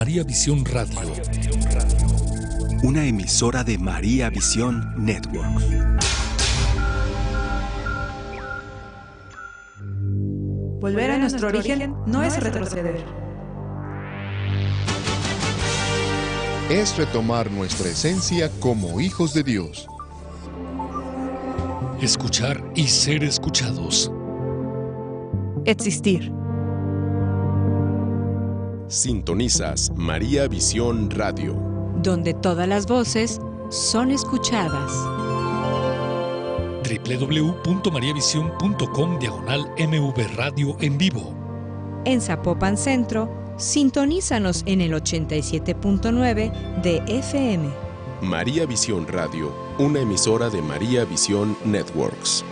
María Visión Radio. Una emisora de María Visión Network. Volver a nuestro origen no es retroceder. Es retomar nuestra esencia como hijos de Dios. Escuchar y ser escuchados. Existir. Sintonizas María Visión Radio, donde todas las voces son escuchadas. www.mariavision.com/MV Radio en vivo. En Zapopan Centro, sintonízanos en el 87.9 de FM. María Visión Radio, una emisora de María Visión Networks.